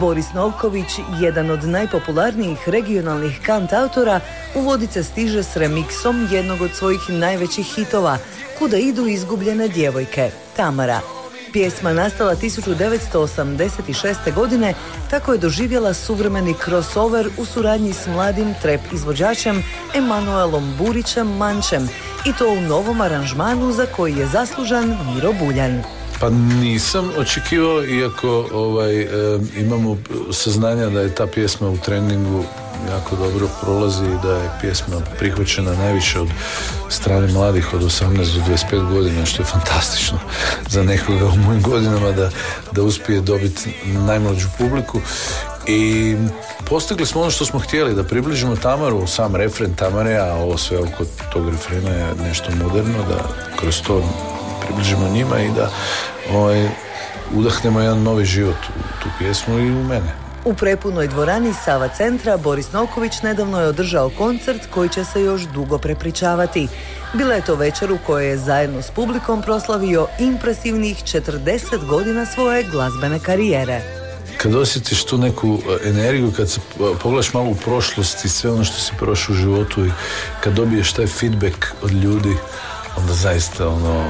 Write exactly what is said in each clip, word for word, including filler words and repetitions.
Boris Novković, jedan od najpopularnijih regionalnih kantautora, u Vodice stiže s remiksom jednog od svojih najvećih hitova, Kuda idu izgubljene djevojke, Tamara. Pjesma nastala tisuću devetsto osamdeset šeste. godine, tako je doživjela suvremeni crossover u suradnji s mladim trap izvođačem Emanuelom Burićem Mančem, i to u novom aranžmanu za koji je zaslužan Miro Buljan. Pa nisam očekivao, iako ovaj, e, imamo saznanja da je ta pjesma u treningu jako dobro prolazi i da je pjesma prihvaćena najviše od strane mladih od osamnaest do dvadeset pet godina, što je fantastično za nekoga u mojim godinama da, da uspije dobiti najmlađu publiku. I postigli smo ono što smo htjeli, da približimo Tamaru, sam refren Tamare, a ovo sve oko tog refrena je nešto moderno, da kroz to približimo njima i da ovaj, udahnemo jedan novi život u tu pjesmu i u mene. U prepunoj dvorani Sava Centra Boris Novković nedavno je održao koncert koji će se još dugo prepričavati. Bila je to večer u kojoj je zajedno s publikom proslavio impresivnih četrdeset godina svoje glazbene karijere. Kad osjetiš tu neku energiju, kad se pogledaš malo u prošlost i sve ono što si prošao u životu i kad dobiješ taj feedback od ljudi, onda zaista ono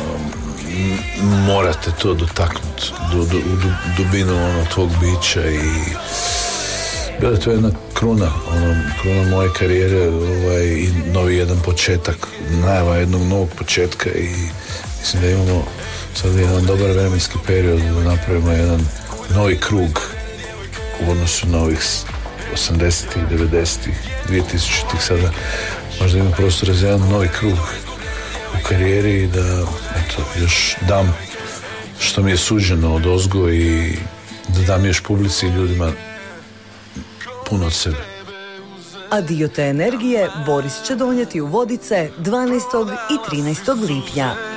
morate to dotaknuti do, do, u dubinu ono tvog bića i bila je to jedna kruna, ono, kruna moje karijere, ovaj, i novi jedan početak, najava jednog novog početka i mislim da imamo sad jedan dobar vremenski period da napravimo jedan novi krug u odnosu na ovih osamdesetih, devedesetih, dvije tisućitih. Sada možda ima prostor za jedan novi krug u karijeri i da eto, još dam što mi je suđeno od ozgo i da dam još publici i ljudima puno od sebe. A dio te energije Boris će donijeti u Vodice dvanaestog i trinaestog lipnja.